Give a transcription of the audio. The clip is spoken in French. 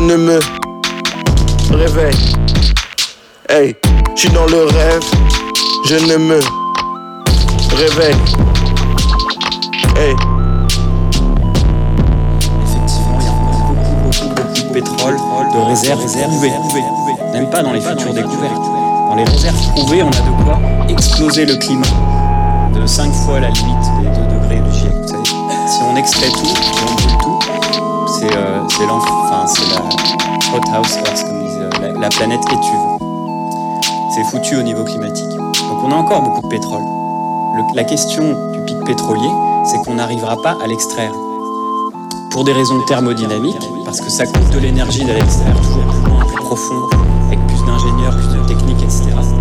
ne me réveille. Hey, j'suis dans le rêve, je ne me réveille. Hey. Effectivement, il y a encore beaucoup de pétrole, de réserves prouvées. Même pas dans les futures découvertes. Dans les réserves prouvées, on a de quoi exploser le climat de 5 fois la limite des 2 degrés du GIEC. Vous savez, si on extrait tout, si on brûle tout, c'est la hothouse Earth, comme disent, la planète étuve. C'est foutu au niveau climatique. Donc on a encore beaucoup de pétrole. La question du pic pétrolier, c'est qu'on n'arrivera pas à l'extraire. Pour des raisons thermodynamiques, parce que ça coûte de l'énergie d'aller l'extraire toujours plus loin, plus profond, avec plus d'ingénieurs, plus de techniques, etc.